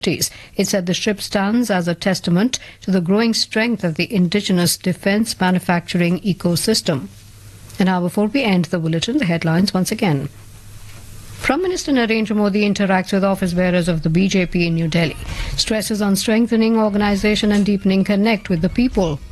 It said the ship stands as a testament to the growing strength of the indigenous defence manufacturing ecosystem. And now, before we end the bulletin, the headlines once again. Prime Minister Narendra Modi interacts with office bearers of the BJP in New Delhi, stresses on strengthening organisation and deepening connect with the people.